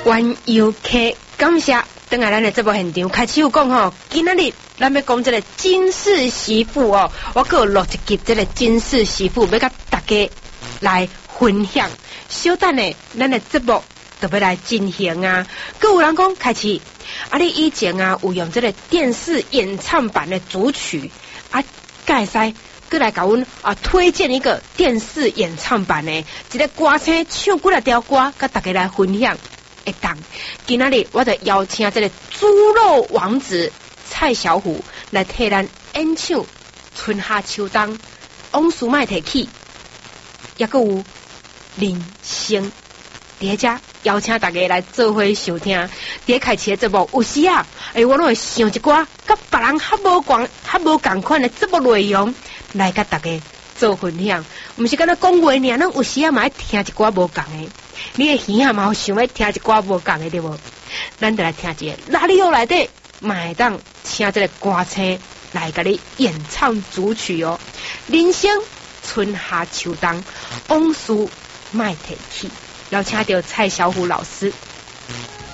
玩游客，感谢。等下咱的节目现场开始有讲吼，今仔日咱要讲这个金氏媳妇哦，我还有录一集这个金氏媳妇，要甲大家来分享。稍等呢，咱的节目就要来进行啊。各有人讲开始，你以前啊有用这个电视演唱版的主曲啊，介使过来甲阮推荐一个电视演唱版的一个歌星唱几啊条歌，甲大家来分享。会当，今仔日我就邀请这个猪肉王子蔡小虎来替咱演唱《春夏秋冬》，往事莫提起，也佫有人生。伫遮邀请大家来做伙收听。伫开始的节目有时啊，我拢会想一寡甲别人较无共款的节目内容来甲大家做分享。毋是敢若讲话尔，咱有时啊嘛爱听一寡无共的。你的耳啊嘛有想要听一寡无共的对无？咱就来听一个哪里有内底嘛会当请这个歌星来甲你演唱主曲哦。人生春夏秋冬，往事莫提起，邀请到蔡小虎老师。